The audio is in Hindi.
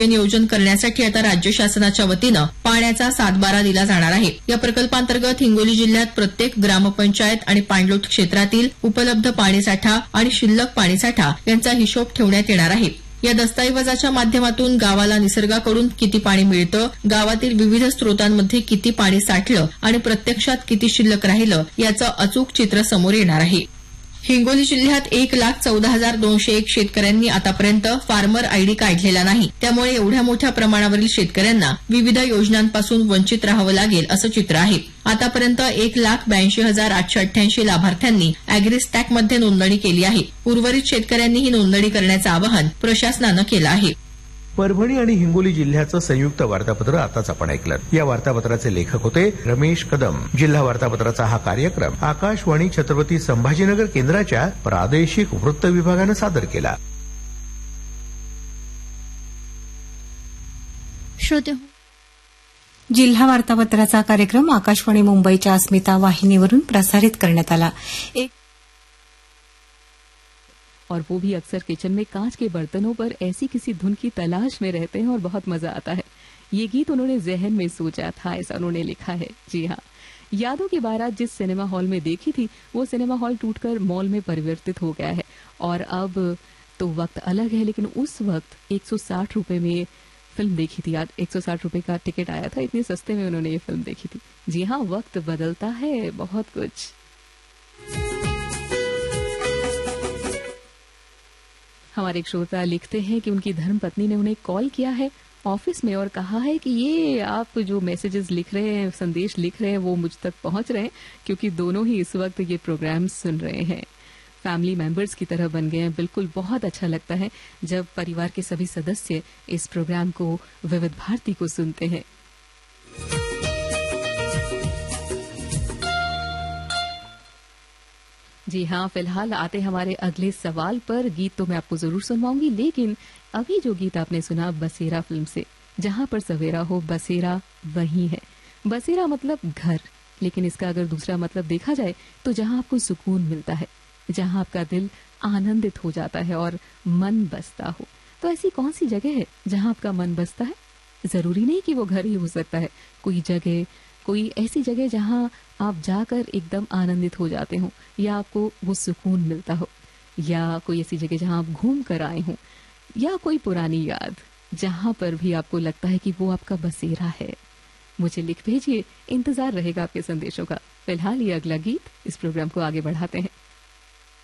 नियोजन करण्यासाठी आता राज्य शासनाच्या वतीनं पाण्याचा सातबारा दिला जाणार आहे। या प्रकल्पांतर्गत हिंगोली जिल्ह्यात प्रत्येक ग्रामपंचायत आणि पाणलोट क्षेत्रातील उपलब्ध पाणीसाठा आणि शिल्लक पाणीसाठा यांचा हिशोब ठेवण्यात येणार आहे। या दस्तऐवजाच्या माध्यमातून गावाला निसर्गाकडून किती पाणी मिळतं, गावातील विविध स्रोतांमध्ये किती पाणी साठलं आणि प्रत्यक्षात किती शिल्लक राहिलं याचं अचूक चित्र समोर येणार आहे। हिंगोली जिल्ह्यात 1,14,201 शेतकऱ्यांनी आतापर्यंत फार्मर आयडी काढलेला नाही, त्यामुळे एवढ्या मोठ्या प्रमाणावरील शेतकऱ्यांना विविध योजनांपासून वंचित राहावं लागेल असं चित्र आहे। आतापर्यंत 1,82,888 लाभार्थ्यांनी अॅग्रीस्टॅकमध्ये नोंदणी केली आहे। उर्वरित शेतकऱ्यांनी ही नोंदणी करण्याचं आवाहन प्रशासनानं केलं आहे। परभणी आणि हिंगोली जिल्ह्याचं संयुक्त वार्तापत्र आताच आपण ऐकलं। या वार्तापत्राचे लेखक होते रमेश कदम। जिल्हा वार्तापत्राचा हा कार्यक्रम आकाशवाणी छत्रपती संभाजीनगर केंद्राच्या प्रादेशिक वृत्त विभागानं सादर केला। श्रोते, जिल्हा वार्तापत्राचा कार्यक्रम आकाशवाणी मुंबईच्या अस्मिता वाहिनीवरून प्रसारित करण्यात आला। और वो भी अक्सर किचन में कांच के बर्तनों पर ऐसी किसी धुन की तलाश में रहते हैं और बहुत मजा आता है। ये गीत उन्होंने जहन में सोचा था, ऐसा उन्होंने लिखा है। जी हाँ, यादों की बारात जिस सिनेमा हॉल में देखी थी वो सिनेमा हॉल टूटकर मॉल में परिवर्तित हो गया है और अब तो वक्त अलग है, लेकिन उस वक्त 160 रुपए में फिल्म देखी थी। 160 रुपए का टिकट आया था, इतने सस्ते में उन्होंने ये फिल्म देखी थी। जी हाँ, वक्त बदलता है बहुत कुछ। हमारे एक श्रोता लिखते हैं कि उनकी धर्मपत्नी ने उन्हें कॉल किया है ऑफिस में और कहा है कि ये आप जो मैसेजेस लिख रहे हैं, संदेश लिख रहे हैं, वो मुझ तक पहुंच रहे हैं क्योंकि दोनों ही इस वक्त ये प्रोग्राम सुन रहे हैं। फैमिली मेंबर्स की तरह बन गए हैं। बिल्कुल बहुत अच्छा लगता है जब परिवार के सभी सदस्य इस प्रोग्राम को, विविध भारती को सुनते हैं। जी हाँ, फिलहाल आते हमारे अगले सवाल पर। गीत तो मैं आपको जरूर सुनवाऊंगी, लेकिन अभी जो गीत आपने सुना बसेरा फिल्म से, जहां पर सवेरा हो बसेरा वही है। बसेरा मतलब घर, लेकिन इसका अगर दूसरा मतलब देखा जाए तो जहां आपको सुकून मिलता है, जहां आपका दिल आनंदित हो जाता है और मन बसता हो। तो ऐसी कौन सी जगह है जहां आपका मन बसता है? जरूरी नहीं कि वो घर ही हो सकता है, कोई जगह, कोई ऐसी जगह जहां आप जाकर एकदम आनंदित हो जाते हो या आपको वो सुकून मिलता हो, या कोई ऐसी जगह जहां आप घूम कर आए हो, या कोई पुरानी याद जहां पर भी आपको लगता है कि वो आपका बसेरा है। मुझे लिख भेजिए, इंतजार रहेगा आपके संदेशों का। फिलहाल ये अगला गीत, इस प्रोग्राम को आगे बढ़ाते हैं।